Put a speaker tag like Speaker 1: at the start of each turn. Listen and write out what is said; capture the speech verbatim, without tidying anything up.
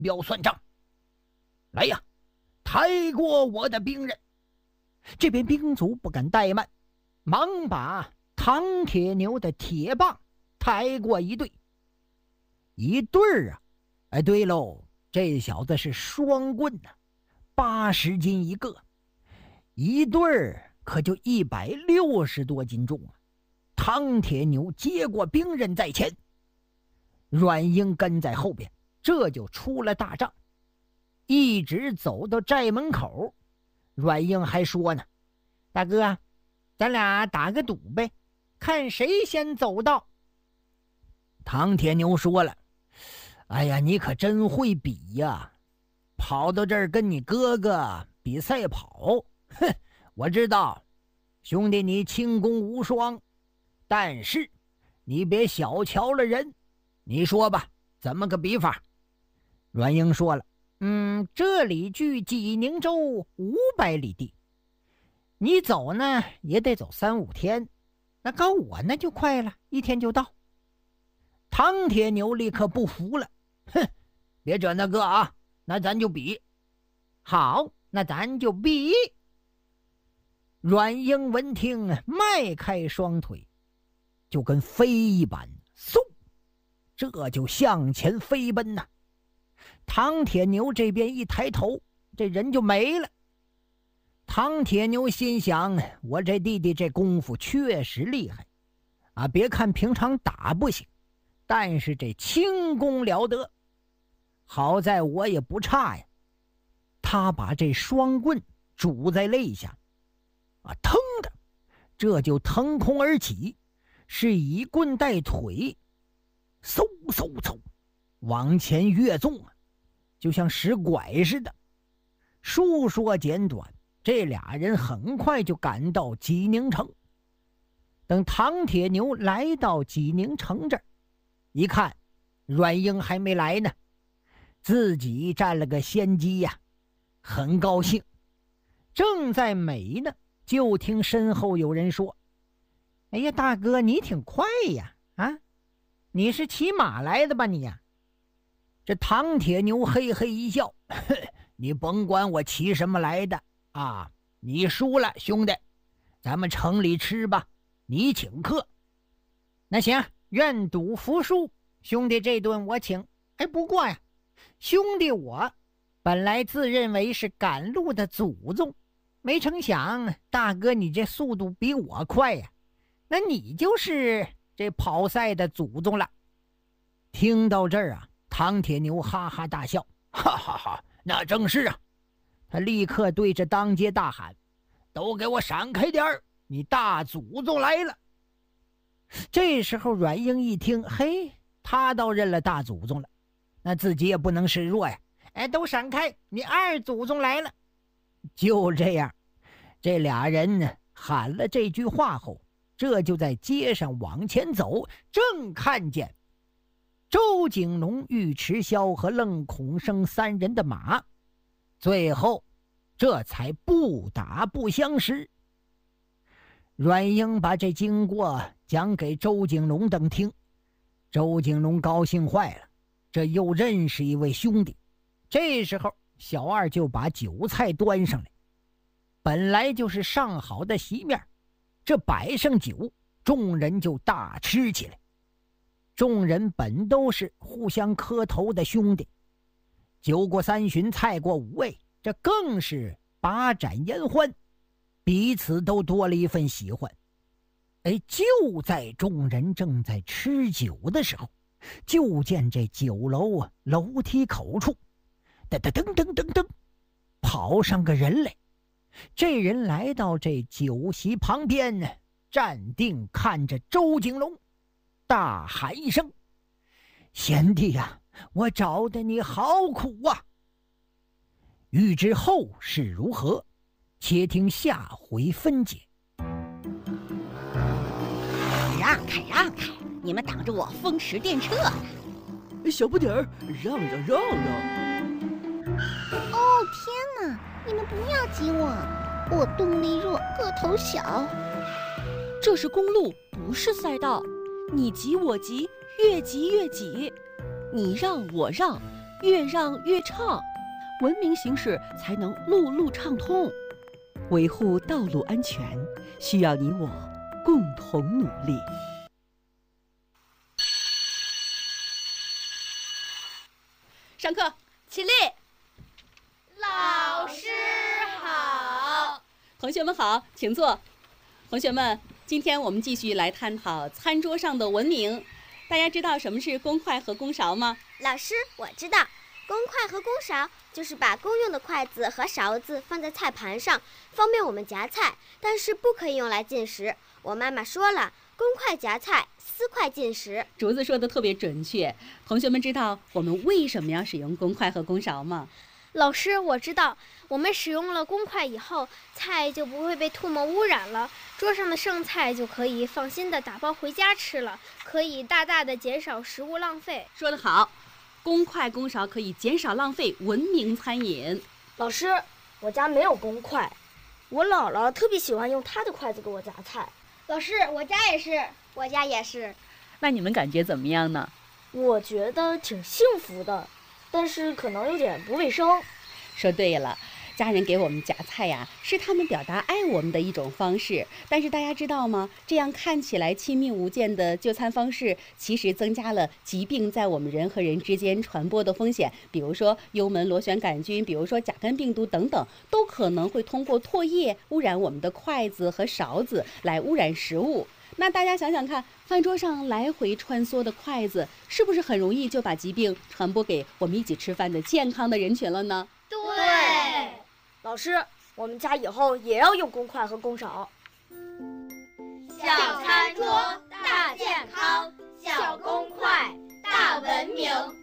Speaker 1: 要算账。来呀，抬过我的兵刃！”这边兵卒不敢怠慢，忙把唐铁牛的铁棒抬过一对。一对儿啊，哎，对喽，这小子是双棍呐、啊，八十斤一个，一对儿可就一百六十多斤重啊！唐铁牛接过兵刃在前，阮英跟在后边，这就出了大帐，一直走到寨门口。阮英还说呢：“大哥，咱俩打个赌呗，看谁先走到。”唐铁牛说了：“哎呀，你可真会比呀！跑到这儿跟你哥哥比赛跑，哼，我知道，兄弟你轻功无双，但是你别小瞧了人。你说吧，怎么个比法？”阮英说了：“嗯，这里距济宁州五百里地，你走呢也得走三五天，那搞我那就快了，一天就到。”唐铁牛立刻不服了：“哼，别整那个啊，那咱就比。”“好，那咱就比。”阮英闻听，迈开双腿，就跟飞一般，嗖，这就向前飞奔呐、啊。唐铁牛这边一抬头，这人就没了。唐铁牛心想：我这弟弟这功夫确实厉害啊，别看平常打不行，但是这轻功了得，好在我也不差呀。他把这双棍拄在肋下，啊，腾的，这就腾空而起，是以棍带腿，嗖嗖嗖，往前跃纵啊，就像使拐似的。述说简短，这俩人很快就赶到济宁城。等唐铁牛来到济宁城这儿，一看阮英还没来呢，自己占了个先机呀、啊，很高兴，正在美呢，就听身后有人说：“哎呀，大哥，你挺快呀！啊，你是骑马来的吧你呀？”这唐铁牛嘿嘿一笑：“你甭管我骑什么来的啊，你输了，兄弟，咱们城里吃吧，你请客。”“那行，愿赌服输，兄弟这顿我请。哎，不过呀，兄弟我本来自认为是赶路的祖宗，没成想大哥你这速度比我快呀，那你就是这跑赛的祖宗了。”听到这儿啊，唐铁牛哈哈大笑：“哈哈哈，那正是啊！”他立刻对着当街大喊：“都给我闪开点儿，你大祖宗来了！”这时候阮英一听，嘿，他倒认了大祖宗了，那自己也不能示弱呀。哎，都闪开，你二祖宗来了！就这样，这俩人呢喊了这句话后，这就在街上往前走，正看见周景龙、尉迟霄和愣孔生三人的马，最后这才不打不相识。阮英把这经过讲给周景龙等听，周景龙高兴坏了，这又认识一位兄弟。这时候小二就把酒菜端上来，本来就是上好的席面，这摆上酒，众人就大吃起来。众人本都是互相磕头的兄弟，酒过三巡，菜过五味，这更是把盏言欢，彼此都多了一份喜欢。哎，就在众人正在吃酒的时候，就见这酒楼啊楼梯口处噔噔噔噔噔噔跑上个人来。这人来到这酒席旁边呢，站定看着周景龙，大喊一声：“贤弟呀、啊，我找的你好苦啊！”欲知后事如何，且听下回分解。
Speaker 2: 让开让开，你们挡着我风驰电掣呢！
Speaker 3: 小不点儿，让让让让！
Speaker 4: 哦天哪，你们不要挤我，我动力弱，个头小。
Speaker 5: 这是公路，不是赛道，你挤我挤，越挤越挤，你让我让， 越让越畅，文明行驶才能路路畅通。维护道路安全，需要你我共同努力。
Speaker 6: 上课，起立。
Speaker 7: 老师好。
Speaker 6: 同学们好，请坐。同学们，今天我们继续来探讨餐桌上的文明。大家知道什么是公筷和公勺吗？
Speaker 7: 老师，我知道，公筷和公勺就是把公用的筷子和勺子放在菜盘上，方便我们夹菜，但是不可以用来进食。我妈妈说了，公筷夹菜，私筷进食。
Speaker 6: 竹子说的特别准确。同学们知道我们为什么要使用公筷和公勺吗？
Speaker 8: 老师，我知道，我们使用了公筷以后，菜就不会被唾沫污染了，桌上的剩菜就可以放心的打包回家吃了，可以大大的减少食物浪费。
Speaker 6: 说得好，公筷公勺可以减少浪费，文明餐饮。
Speaker 9: 老师，我家没有公筷，我姥姥特别喜欢用她的筷子给我夹菜。
Speaker 8: 老师，我家也是，
Speaker 7: 我家也是。
Speaker 6: 那你们感觉怎么样呢？
Speaker 9: 我觉得挺幸福的，但是可能有点不卫生。
Speaker 6: 说对了，家人给我们夹菜呀，是他们表达爱我们的一种方式。但是大家知道吗？这样看起来亲密无间的就餐方式，其实增加了疾病在我们人和人之间传播的风险。比如说幽门螺旋杆菌，比如说甲肝病毒等等，都可能会通过唾液污染我们的筷子和勺子，来污染食物。那大家想想看，饭桌上来回穿梭的筷子，是不是很容易就把疾病传播给我们一起吃饭的健康的人群了呢？
Speaker 9: 对，老师，我们家以后也要用公筷和公勺。
Speaker 7: 小餐桌，大健康；小公筷，大文明。